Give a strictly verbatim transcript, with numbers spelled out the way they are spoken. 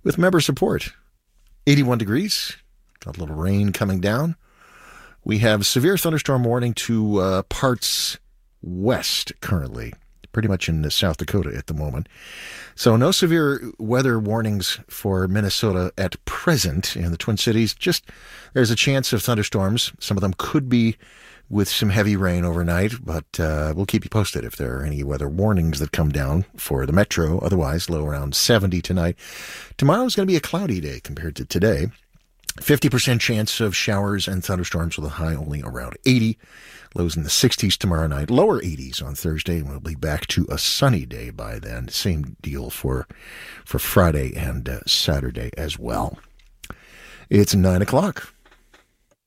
with member support. eighty-one degrees, got a little rain coming down. We have severe thunderstorm warning to uh, parts west currently, pretty much in South Dakota at the moment. So no severe weather warnings for Minnesota at present in the Twin Cities. Just there's a chance of thunderstorms. Some of them could be with some heavy rain overnight, but uh, we'll keep you posted if there are any weather warnings that come down for the metro. Otherwise, low around seventy tonight. Tomorrow is going to be a cloudy day compared to today. fifty percent chance of showers and thunderstorms with a high only around eighty. Lows in the sixties tomorrow night. Lower eighties on Thursday, and we'll be back to a sunny day by then. Same deal for, for Friday and uh, Saturday as well. It's nine o'clock.